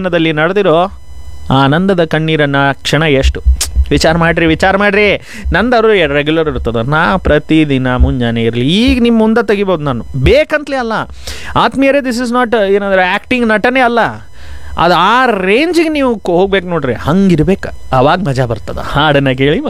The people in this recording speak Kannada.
ಜೀವನದಲ್ಲಿ ನಡೆದಿರೋ ಆನಂದದ ಕಣ್ಣೀರನ್ನು ಕ್ಷಣ ಎಷ್ಟು ವಿಚಾರ ಮಾಡಿರಿ. ನಂದರು ರೆಗ್ಯುಲರ್ ಇರ್ತದೆ. ನಾ ಪ್ರತಿದಿನ ಮುಂಜಾನೆ ಇರಲಿ, ಈಗ ನಿಮ್ಮ ಮುಂದೆ ತೆಗಿಬೋದು ನಾನು, ಬೇಕಂತಲೇ ಅಲ್ಲ ಆತ್ಮೀಯರೇ. ದಿಸ್ ಇಸ್ ನಾಟ್ ಏನಾದರೂ ಆ್ಯಕ್ಟಿಂಗ್, ನಟನೆ ಅಲ್ಲ, ಅದು ಆ ರೇಂಜಿಗೆ ನೀವು ಹೋಗ್ಬೇಕು ನೋಡ್ರಿ, ಹಂಗಿರ್ಬೇಕು. ಆವಾಗ ಮಜಾ ಬರ್ತದೆ. ಹಾಡನ್ನು ಕೇಳಿ